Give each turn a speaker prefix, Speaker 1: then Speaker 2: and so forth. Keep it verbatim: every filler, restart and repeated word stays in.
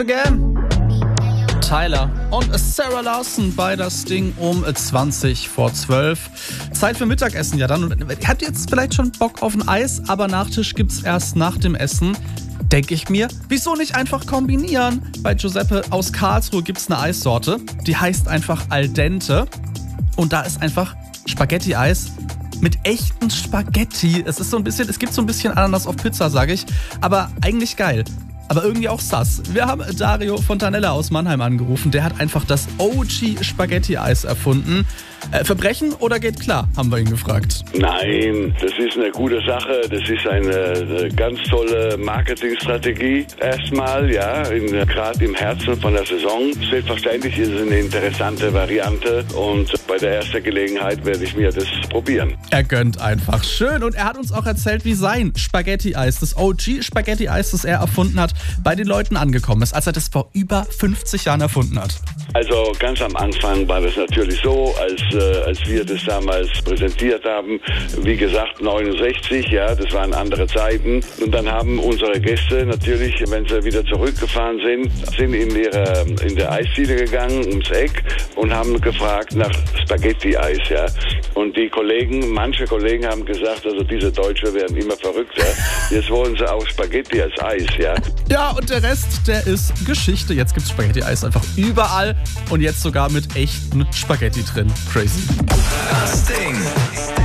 Speaker 1: Again. Tyler und Sarah Larson bei das Ding um zwanzig vor zwölf. Zeit für Mittagessen, ja dann. Habt ihr jetzt vielleicht schon Bock auf ein Eis, aber Nachtisch gibt's erst nach dem Essen? Denke ich mir, wieso nicht einfach kombinieren? Bei Giuseppe aus Karlsruhe gibt's eine Eissorte, die heißt einfach Al Dente. Und da ist einfach Spaghetti-Eis mit echten Spaghetti. Es ist so ein bisschen, es gibt so ein bisschen Ananas auf Pizza, sage ich, aber eigentlich geil. Aber irgendwie auch sass. Wir haben Dario Fontanella aus Mannheim angerufen. Der hat einfach das O G Spaghetti-Eis erfunden. Äh, Verbrechen oder geht klar, haben wir ihn gefragt.
Speaker 2: Nein, das ist eine gute Sache. Das ist eine ganz tolle Marketingstrategie. Erstmal, ja, gerade im Herzen von der Saison. Selbstverständlich ist es eine interessante Variante und bei der ersten Gelegenheit werde ich mir das probieren.
Speaker 1: Er gönnt einfach. Schön. Und er hat uns auch erzählt, wie sein Spaghetti-Eis, das O G Spaghetti-Eis, das er erfunden hat, bei den Leuten angekommen ist, als er das vor über fünfzig Jahren erfunden hat.
Speaker 2: Also ganz am Anfang war das natürlich so, als, äh, als wir das damals präsentiert haben, wie gesagt neunundsechzig, ja, das waren andere Zeiten. Und dann haben unsere Gäste natürlich, wenn sie wieder zurückgefahren sind, sind in ihre in der Eisdiele gegangen, ums Eck und haben gefragt nach Spaghetti-Eis, ja. Und die Kollegen, manche Kollegen haben gesagt, also diese Deutsche werden immer verrückter. Jetzt wollen sie auch Spaghetti als Eis, ja.
Speaker 1: Ja, und der Rest, der ist Geschichte. Jetzt gibt's Spaghetti-Eis einfach überall und jetzt sogar mit echten Spaghetti drin. Crazy.
Speaker 3: Das Ding.